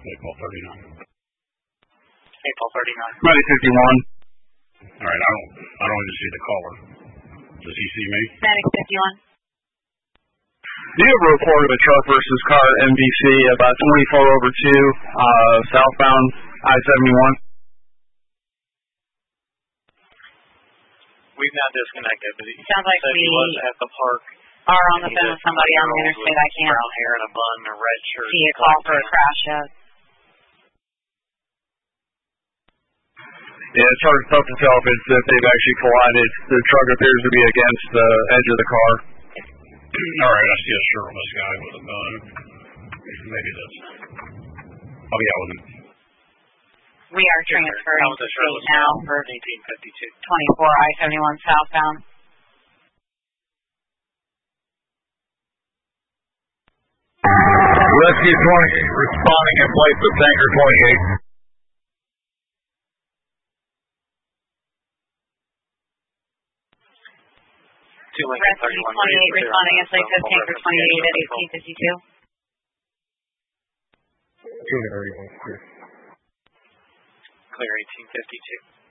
April 39. April 39. Ready 51. All right, I don't even see the caller. Does he see me? Medic 51. Do you have a report of a truck versus car at MVC about 24 over 2, southbound I-71? We've not disconnected, but he Sounds like said he was at the park. Are on the phone with somebody on the interstate. I can't brown hair and a bun and a red shirt. see a call for a crash yet. Yeah, it's hard to tell if they've actually collided. The truck appears to be against the edge of the car. All right, I see a shirtless guy with a gun. Maybe that's... Oh, yeah, with him. We are transferring to state now for 24 I-71 southbound. Rescue 28 responding in place of Tanker 28. Rescue 28 responding in place of Tanker 28 at 1852. Clear 1852. Clear 1852.